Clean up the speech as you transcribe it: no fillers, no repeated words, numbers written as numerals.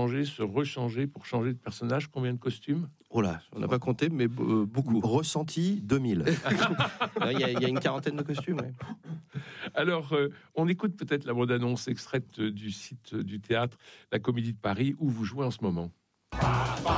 changer, se rechanger pour changer de personnage. Combien de costumes ? Oh là, on n'a pas compté, mais beaucoup. Ressenti 2000. Il y a une quarantaine de costumes. Ouais. Alors, on écoute peut-être la bande-annonce extraite du site du théâtre La Comédie de Paris, où vous jouez en ce moment.